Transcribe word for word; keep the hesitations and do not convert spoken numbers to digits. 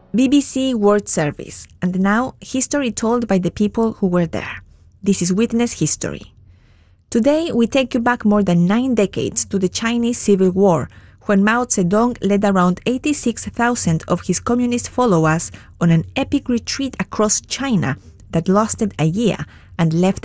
B B C World Service, and now history told by the people who were there. This is Witness History. Today, we take you back more than nine decades to the Chinese Civil War, when Mao Zedong led around eighty-six thousand of his communist followers on an epic retreat across China that lasted a year and left